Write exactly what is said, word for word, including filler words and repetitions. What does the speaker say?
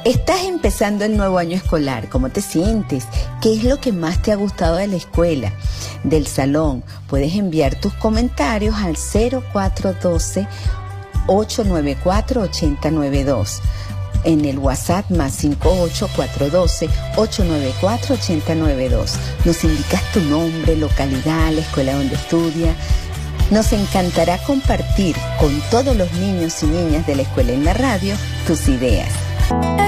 Estás empezando el nuevo año escolar. ¿Cómo te sientes? ¿Qué es lo que más te ha gustado de la escuela, del salón? Puedes enviar tus comentarios al cero cuatro uno dos, ocho nueve cuatro, ocho cero nueve dos. En el WhatsApp más cinco ocho cuatro uno dos, ocho nueve cuatro, ocho cero nueve dos. Nos indicas tu nombre, localidad, la escuela donde estudia. Nos encantará compartir con todos los niños y niñas de la escuela en la radio tus ideas.